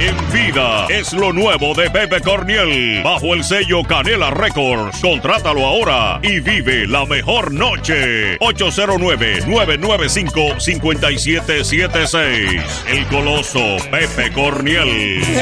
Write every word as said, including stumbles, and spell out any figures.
En vida es lo nuevo de Pepe Corniel. Bajo el sello Canela Records. Contrátalo ahora y vive la mejor noche. ocho cero nueve, nueve nueve cinco, cinco siete siete seis. El Coloso Pepe Corniel.